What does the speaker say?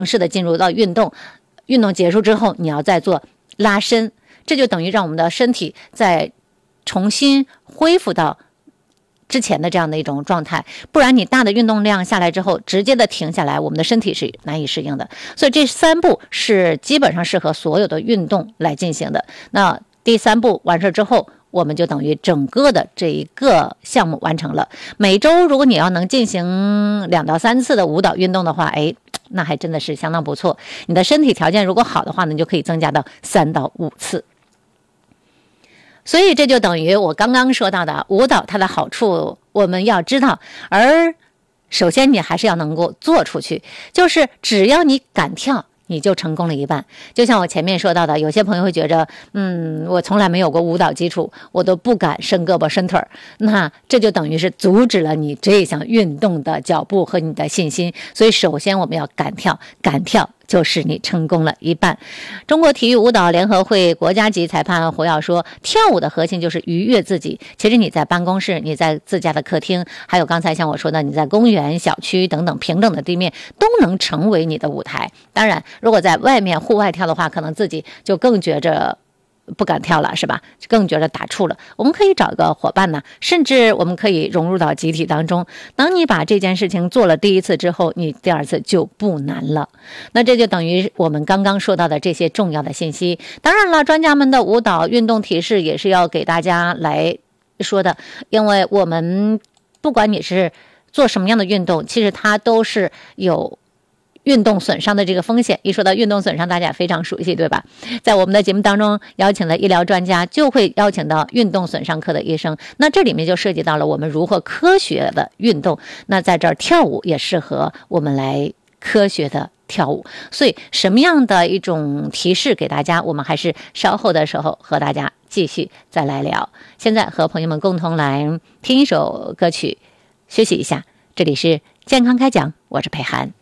式的进入到运动，运动结束之后你要再做拉伸，这就等于让我们的身体再重新恢复到之前的这样的一种状态，不然你大的运动量下来之后直接的停下来，我们的身体是难以适应的。所以这3步是基本上适合所有的运动来进行的。那第3步完事之后，我们就等于整个的这一个项目完成了。每周如果你要能进行2到3次的舞蹈运动的话，那还真的是相当不错。你的身体条件如果好的话呢，你就可以增加到3到5次。所以这就等于我刚刚说到的舞蹈它的好处我们要知道，而首先你还是要能够做出去，就是只要你敢跳你就成功了一半。就像我前面说到的，有些朋友会觉着我从来没有过舞蹈基础，我都不敢伸胳膊伸腿，那这就等于是阻止了你这项运动的脚步和你的信心。所以首先我们要敢跳，敢跳就是你成功了一半。中国体育舞蹈联合会国家级裁判胡耀说，跳舞的核心就是愉悦自己。其实你在办公室，你在自家的客厅，还有刚才像我说的你在公园、小区等等平整的地面都能成为你的舞台。当然如果在外面户外跳的话，可能自己就更觉着不敢跳了，是吧？更觉得打怵了。我们可以找一个伙伴呢，甚至我们可以融入到集体当中。当你把这件事情做了第1次之后，你第2次就不难了。那这就等于我们刚刚说到的这些重要的信息。当然了，专家们的舞蹈运动提示也是要给大家来说的，因为我们不管你是做什么样的运动，其实它都是有运动损伤的这个风险。一说到运动损伤，大家也非常熟悉，对吧？在我们的节目当中邀请了医疗专家，就会邀请到运动损伤科的医生，那这里面就涉及到了我们如何科学的运动。那在这儿跳舞也适合我们来科学的跳舞。所以什么样的一种提示给大家，我们还是稍后的时候和大家继续再来聊。现在和朋友们共同来听一首歌曲，学习一下。这里是健康开讲，我是佩涵。